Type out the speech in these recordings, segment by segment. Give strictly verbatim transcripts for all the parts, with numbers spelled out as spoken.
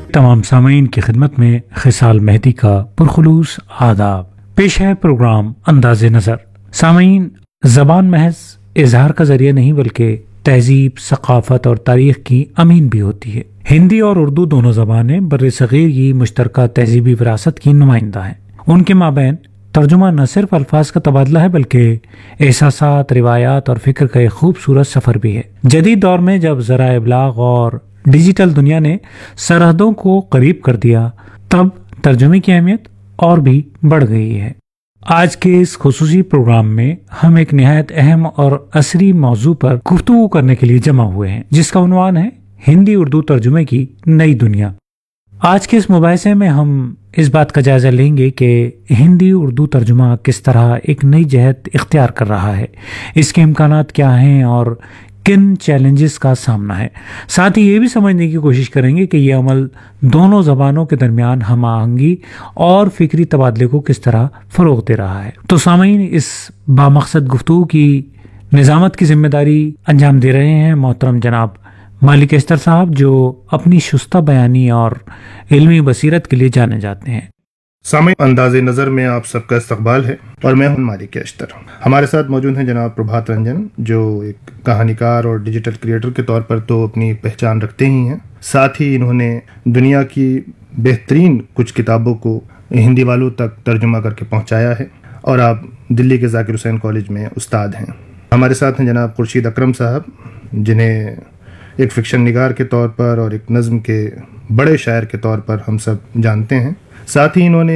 تمام سامعین کی خدمت میں خصال مہدی کا پرخلوص آداب. پیش ہے پروگرام انداز نظر. سامعین، زبان محض اظہار کا ذریعہ نہیں بلکہ تہذیب، ثقافت اور تاریخ کی امین بھی ہوتی ہے. ہندی اور اردو دونوں زبانیں بر صغیر کی مشترکہ تہذیبی وراثت کی نمائندہ ہیں. ان کے مابین ترجمہ نہ صرف الفاظ کا تبادلہ ہے بلکہ احساسات، روایات اور فکر کا ایک خوبصورت سفر بھی ہے. جدید دور میں جب ذرائع ابلاغ اور ڈیجیٹل دنیا نے سرحدوں کو قریب کر دیا، تب ترجمے کی اہمیت اور بھی بڑھ گئی ہے. آج کے اس خصوصی پروگرام میں ہم ایک نہایت اہم اور عصری موضوع پر گفتگو کرنے کے لیے جمع ہوئے ہیں، جس کا عنوان ہے ہندی اردو ترجمے کی نئی دنیا. آج کے اس مباحثے میں ہم اس بات کا جائزہ لیں گے کہ ہندی اردو ترجمہ کس طرح ایک نئی جہت اختیار کر رہا ہے، اس کے امکانات کیا ہیں اور کن چیلنجز کا سامنا ہے. ساتھ ہی یہ بھی سمجھنے کی کوشش کریں گے کہ یہ عمل دونوں زبانوں کے درمیان ہم آہنگی اور فکری تبادلے کو کس طرح فروغ دے رہا ہے. تو سامعین، اس بامقصد گفتگو کی نظامت کی ذمہ داری انجام دے رہے ہیں محترم جناب مالک اشتر صاحب، جو اپنی شستہ بیانی اور علمی بصیرت کے لیے جانے جاتے ہیں. سامعین، انداز نظر میں آپ سب کا استقبال ہے اور میں ہوں مالک اشتر. ہمارے ساتھ موجود ہیں جناب پربھات رنجن، جو ایک کہانی کار اور ڈیجیٹل کریٹر کے طور پر تو اپنی پہچان رکھتے ہی ہیں، ساتھ ہی انہوں نے دنیا کی بہترین کچھ کتابوں کو ہندی والوں تک ترجمہ کر کے پہنچایا ہے، اور آپ دلی کے ذاکر حسین کالج میں استاد ہیں. ہمارے ساتھ ہیں جناب خورشید اکرم صاحب، جنہیں ایک فکشن نگار کے طور پر اور ایک نظم کے بڑے شاعر کے طور پر ہم سب جانتے ہیں. ساتھ ہی انہوں نے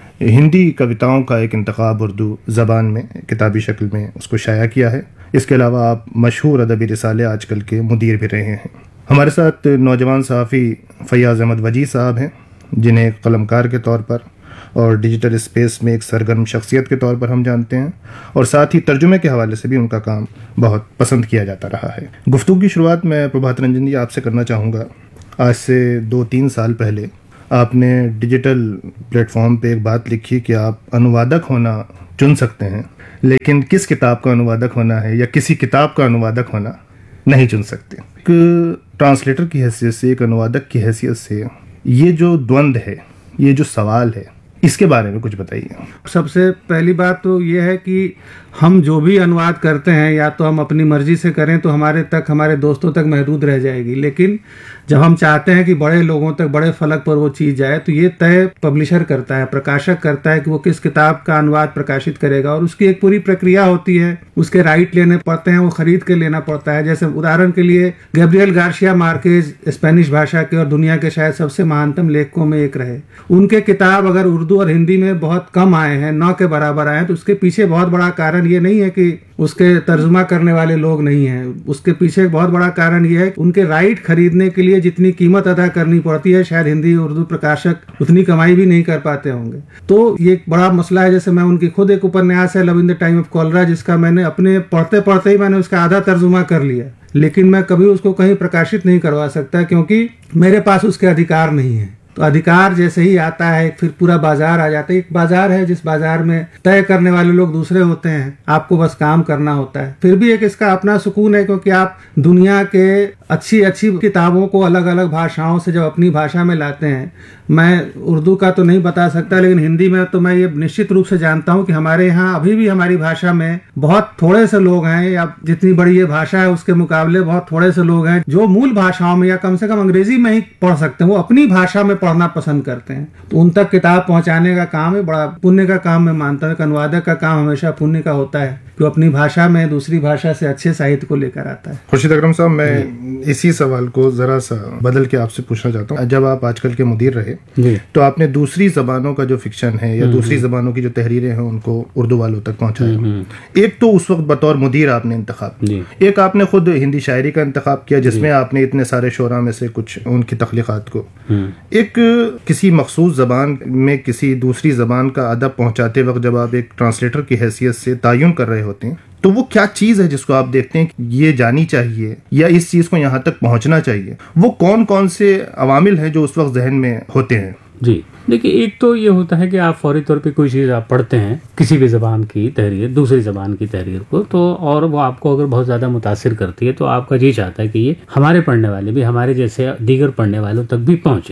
ہندی کویتاؤں کا ایک انتخاب اردو زبان میں کتابی شکل میں اس کو شائع کیا ہے. اس کے علاوہ آپ مشہور ادبی رسالے آج کل کے مدیر بھی رہے ہیں. ہمارے ساتھ نوجوان صحافی فیاض احمد وجی صاحب ہیں، جنہیں ایک قلمکار کے طور پر اور ڈیجیٹل اسپیس میں ایک سرگرم شخصیت کے طور پر ہم جانتے ہیں، اور ساتھ ہی ترجمے کے حوالے سے بھی ان کا کام بہت پسند کیا جاتا رہا ہے. گفتگو کی شروعات میں پربھات رنجن جی آپ سے کرنا چاہوں گا. آج سے دو تین سال پہلے آپ نے ڈیجیٹل پلیٹ فارم پہ ایک بات لکھی کہ آپ انوادک ہونا چن سکتے ہیں، لیکن کس کتاب کا انوادک ہونا ہے یا کسی کتاب کا انوادک ہونا نہیں چن سکتے. ایک ٹرانسلیٹر کی حیثیت سے، ایک انوادک کی حیثیت سے، یہ جو دوند ہے، یہ جو سوال ہے، اس کے بارے میں کچھ بتائیے. سب سے پہلی بات تو یہ ہے کہ ہم جو بھی انواد کرتے ہیں یا تو ہم اپنی مرضی سے کریں تو ہمارے تک، ہمارے دوستوں تک محدود رہ جائے گی، لیکن جب ہم چاہتے ہیں کہ بڑے لوگوں تک، بڑے فلک پر وہ چیز جائے تو یہ طے پبلشر کرتا ہے، پرکاشک کرتا ہے کہ وہ کس کتاب کا انواد پرکاشت کرے گا، اور اس کی ایک پوری پرکریا ہوتی ہے. اس کے رائٹ لینے پڑتے ہیں، وہ خرید کے لینا پڑتا ہے. جیسے ادھارن کے لیے گیبریل گارشیا مارکیز اسپینش بھاشا کے اور دنیا کے شاید سب سے مہانتم لیکھکوں میں ایک رہے. ان کے کتاب اگر اردو اور ہندی میں بہت کم آئے ہیں، نو کے برابر آئے ہیں، تو اس کے پیچھے بہت بڑا کارن یہ نہیں ہے کہ اس کے ترجمہ کرنے والے لوگ نہیں ہیں. اس کے پیچھے ایک بہت بڑا کارن یہ ہے کہ ان کے رائٹ خریدنے کے لیے جتنی قیمت ادا کرنی پڑتی ہے، شاید ہندی اردو پرکاشک اتنی کمائی بھی نہیں کر پاتے ہوں گے. تو یہ ایک بڑا مسئلہ ہے. جیسے میں ان کی خود ایک اپنیاس ہے لو ان دا ٹائم آف کولرا، جس کا میں نے اپنے پڑھتے پڑھتے ہی میں نے اس کا آدھا ترجمہ کر لیا، لیکن میں کبھی اس کو کہیں پرکاشت نہیں کروا سکتا کیونکہ میرے پاس اس کے ادھیکار نہیں ہیں. تو ادھیکار جیسے ہی آتا ہے پھر پورا بازار آ جاتا ہے. ایک بازار ہے جس بازار میں طے کرنے والے لوگ دوسرے ہوتے ہیں، آپ کو بس کام کرنا ہوتا ہے. پھر بھی ایک اس کا اپنا سکون ہے کیونکہ آپ دنیا کے اچھی اچھی کتابوں کو الگ الگ بھاشاؤں سے جب اپنی بھاشا میں لاتے ہیں، میں اردو کا تو نہیں بتا سکتا لیکن ہندی میں تو میں یہ نشچت روپ سے جانتا ہوں کہ ہمارے یہاں ابھی بھی ہماری بھاشا میں بہت تھوڑے سے لوگ ہیں، یا جتنی بڑی یہ بھاشا ہے اس کے مقابلے بہت تھوڑے سے لوگ ہیں جو مول بھاشاؤں میں یا کم سے کم انگریزی میں ہی پڑھ سکتے ہیں، وہ اپنی بھاشا میں پڑھنا پسند کرتے ہیں. تو ان تک کتاب پہنچانے کا کام ہے بڑا پنیہ کا کام میں مانتا ہوں. ایک انوادک کا کام ہمیشہ پنیہ کا ہوتا ہے کہ اپنی بھاشا میں دوسری بھاشا سے اچھے ساہتیہ کو لے کر آتا ہے. خورشید اکرم صاحب، میں اسی سوال کو ذرا سا بدل کے آپ سے پوچھنا چاہتا ہوں. جب آپ آج کل کے مدیر رہے تو آپ نے دوسری زبانوں کا جو فکشن ہے یا دوسری زبانوں کی جو تحریریں ہیں ان کو اردو والوں تک پہنچایا. ایک تو اس وقت بطور مدیر آپ نے انتخاب کیا، ایک آپ نے خود ہندی شاعری کا انتخاب کیا جس میں آپ نے اتنے سارے شعراء میں سے کچھ ان کی تخلیقات کو، ایک کسی مخصوص زبان میں کسی دوسری زبان کا ادب پہنچاتے وقت جب آپ ایک ٹرانسلیٹر کی حیثیت سے تعین کر رہے ہوتے ہیں تو وہ کیا چیز ہے جس کو آپ دیکھتے ہیں کہ یہ جانی چاہیے یا اس چیز کو یہاں تک پہنچنا چاہیے؟ وہ کون کون سے عوامل ہیں جو اس وقت ذہن میں ہوتے ہیں؟ جی دیکھیے، ایک تو یہ ہوتا ہے کہ آپ فوری طور پہ کوئی چیز آپ پڑھتے ہیں، کسی بھی زبان کی تحریر دوسری زبان کی تحریر کو، تو اور وہ آپ کو اگر بہت زیادہ متاثر کرتی ہے تو آپ کا جی چاہتا ہے کہ یہ ہمارے پڑھنے والے بھی، ہمارے جیسے دیگر پڑھنے والوں تک بھی پہنچے.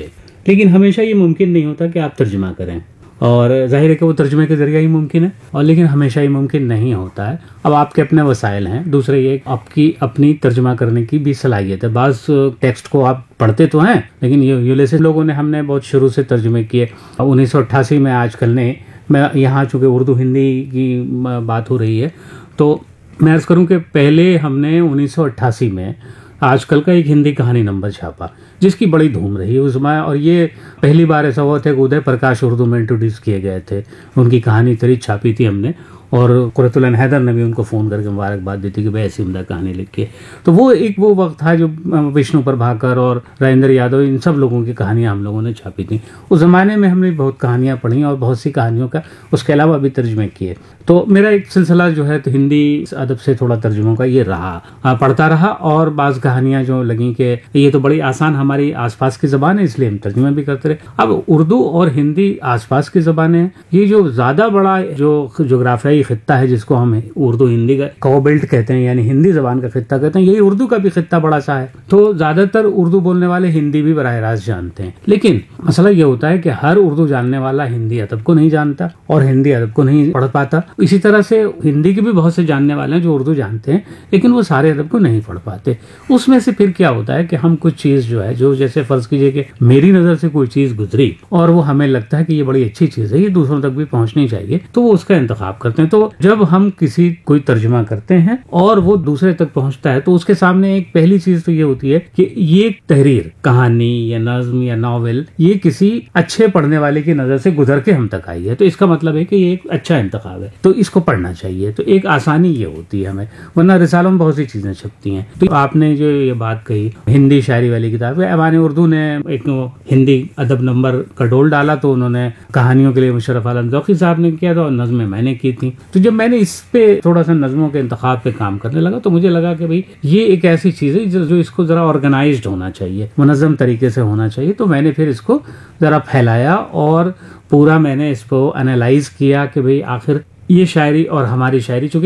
لیکن ہمیشہ یہ ممکن نہیں ہوتا کہ آپ ترجمہ کریں، اور ظاہر ہے کہ وہ ترجمے کے ذریعہ ہی ممکن ہے، اور لیکن ہمیشہ ہی ممکن نہیں ہوتا ہے۔ اب آپ کے اپنے وسائل ہیں، دوسرے یہ آپ کی اپنی ترجمہ کرنے کی بھی صلاحیت ہے۔ بعض ٹیکسٹ کو آپ پڑھتے تو ہیں، لیکن یہ یولیسس لوگوں نے ہم نے بہت شروع سے ترجمے کیے۔ انیس سو اٹھاسی میں آج کل نے میں یہاں چونکہ اردو ہندی کی بات ہو رہی ہے تو میں عرض کروں کہ پہلے ہم نے انیس سو اٹھاسی میں آج کل کا ایک ہندی کہانی نمبر چھاپا جس کی بڑی دھوم رہی اس میں، اور یہ پہلی بار ایسا ہوا تھا کہ ادے پرکاش اردو میں انٹروڈیوس کیے گئے تھے، ان کی کہانی تری چھاپی تھی ہم نے، اور قرۃ العین حیدر نے بھی ان کو فون کر کے مبارکباد دی تھی کہ بھائی ایسی عمدہ کہانی لکھی ہے۔ تو وہ ایک وہ وقت تھا جو وشنو پربھاکر اور راجندر یادو ان سب لوگوں کی کہانیاں ہم لوگوں نے چھاپی تھیں۔ اس زمانے میں ہم نے بہت کہانیاں پڑھی اور بہت سی کہانیوں کا اس کے علاوہ بھی ترجمے کیے۔ تو میرا ایک سلسلہ جو ہے تو ہندی ادب سے تھوڑا ترجموں کا یہ رہا، پڑھتا رہا، اور بعض کہانیاں جو لگیں کہ یہ تو بڑی آسان ہماری آس پاس کی زبان ہے اس لیے ہم ترجمہ بھی کرتے رہے۔ اب اردو اور ہندی آس پاس کی زبانیں ہیں، یہ جو زیادہ بڑا جو جغرافیائی خطہ ہے جس کو ہم اردو ہندی کا کو بیلٹ کہتے ہیں، یعنی ہندی زبان کا خطہ کہتے ہیں، یہی اردو کا بھی خطہ بڑا سا ہے۔ تو زیادہ تر اردو بولنے والے ہندی بھی براہ راست جانتے ہیں، لیکن مسئلہ یہ ہوتا ہے کہ ہر اردو جاننے والا ہندی ادب کو نہیں جانتا اور ہندی ادب کو نہیں پڑھ پاتا۔ اسی طرح سے ہندی کے بھی بہت سے جاننے والے ہیں جو اردو جانتے ہیں لیکن وہ سارے ادب کو نہیں پڑھ پاتے۔ اس میں سے پھر کیا ہوتا ہے کہ ہم کچھ چیز جو ہے جو جیسے فرض کیجئے کہ میری نظر سے کوئی چیز گزری اور وہ ہمیں لگتا ہے کہ یہ بڑی اچھی چیز ہے، یہ دوسروں تک بھی پہنچنی چاہیے، تو وہ اس کا انتخاب کرتے ہیں۔ تو جب ہم کسی کوئی ترجمہ کرتے ہیں اور وہ دوسرے تک پہنچتا ہے تو اس کے سامنے ایک پہلی چیز تو یہ ہوتی ہے کہ یہ تحریر، کہانی یا نظم یا ناول، یہ کسی اچھے پڑھنے والے کی نظر سے گزر کے ہم تک آئی ہے، تو اس کا مطلب ہے کہ یہ ایک اچھا انتخاب ہے، تو اس کو پڑھنا چاہیے۔ تو ایک آسانی یہ ہوتی ہے ہمیں، ورنہ رسالوں میں بہت سی چیزیں چھپتی ہیں۔ تو آپ نے جو یہ بات کہی ہندی شاعری والی کتاب، ایوان اردو نے ایک ہندی ادب نمبر کا ڈول ڈالا تو انہوں نے کہانیوں کے لیے مشرف عالم ذوقی صاحب نے کیا تھا اور نظمیں میں نے کی تھی۔ تو جب میں نے اس پہ تھوڑا سا نظموں کے انتخاب پہ کام کرنے لگا تو مجھے لگا کہ بھئی یہ ایک ایسی چیز ہے جو اس کو ذرا آرگنائزڈ ہونا چاہیے، منظم طریقے سے ہونا چاہیے۔ تو میں نے پھر اس کو ذرا پھیلایا اور پورا میں نے اس کو انالائز کیا کہ بھئی آخر یہ شاعری اور ہماری شاعری، چونکہ